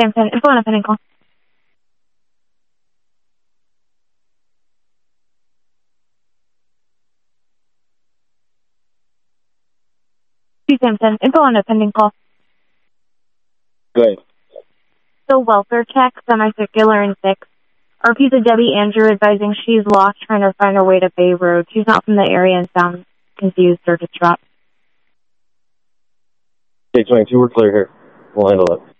Samson, info on a pending call. Samson, info on a pending call. Good. So welfare check, semicircular and 6. RP to Debbie Andrew advising she's lost trying to find her way to Bay Road. She's not from the area and sounds confused or distraught. Okay, 22, we're clear here. We'll handle it.